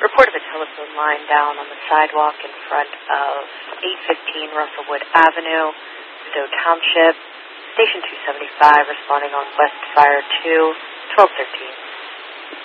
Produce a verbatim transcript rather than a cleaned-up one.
Report of a telephone line down on the sidewalk in front of eight fifteen Russellwood Avenue, Stowe Township. Station two seventy-five responding on West Fire two, twelve thirteen.